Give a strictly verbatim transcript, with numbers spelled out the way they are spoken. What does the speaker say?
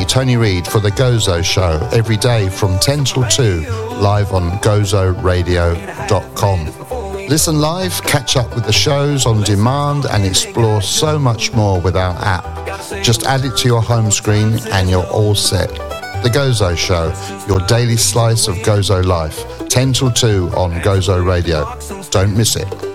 Tony Reid, for the Gozo Show every day from ten till two, live on gozo radio dot com. Listen live, catch up with the shows on demand and explore so much more with our app. Just add it to your home screen and you're all set. The Gozo Show, your daily slice of Gozo life, ten till two on Gozo Radio. Don't miss it.